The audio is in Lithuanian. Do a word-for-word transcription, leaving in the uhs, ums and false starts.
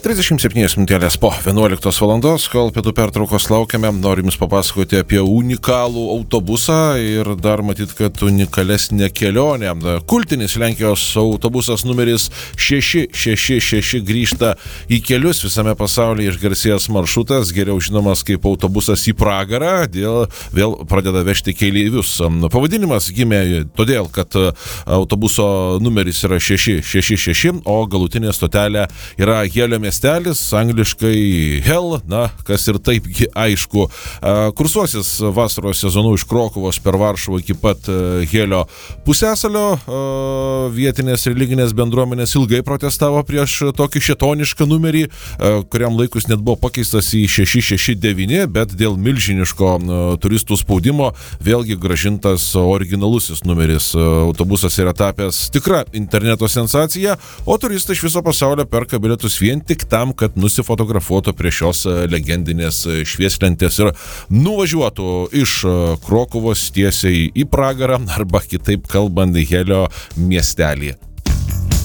trisdešimt septynios minutėlės po vienuoliktos valandos, kol pietų pertraukos laukiame, noriu Jums papasakoti apie unikalų autobusą ir dar matyt, kad unikalesnė kelionė. Kultinis Lenkijos autobusas numeris šeši šeši šeši grįžta į kelius, visame pasaulyje išgarsėjęs maršrutas, geriau žinomas kaip autobusas į pragarą, dėl vėl pradeda vežti keleivius. Pavadinimas gimė todėl, kad autobuso numeris yra šeši šeši šeši, o galutinė stotelė yra Helio miestelis, angliškai Hell, na, kas ir taipgi aišku. Kursuosis vasaros sezonu iš Krokuvos per Varšuvą iki pat Helio pusiasalio. Vietinės religinės bendruomenės ilgai protestavo prieš tokį šėtonišką numerį, kuriam laikus net buvo pakeistas į šeši šeši devyni, bet dėl milžiniško turistų spaudimo vėlgi gražintas originalusis numeris. Autobusas yra tapęs tikra interneto sensacija, o turistai iš viso pasaulio perka bilietus vien tik tam, kad nusifotografuotų prie šios legendinės švieslentės ir nuvažiuotų iš Krokuvos tiesiai į pragarą, arba kitaip kalbant, Helio miestelį.